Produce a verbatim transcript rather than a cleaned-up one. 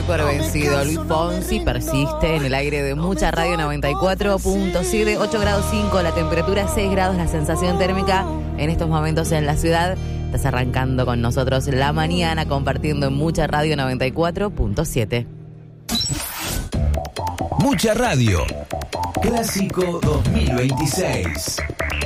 por vencido. Luis Fonsi persiste en el aire de Mucha Radio noventa y cuatro punto siete, ocho grados cinco, la temperatura seis grados, la sensación térmica en estos momentos en la ciudad. Estás arrancando con nosotros la mañana compartiendo en Mucha Radio noventa y cuatro punto siete. Mucha Radio, Clásico dos mil veintiséis.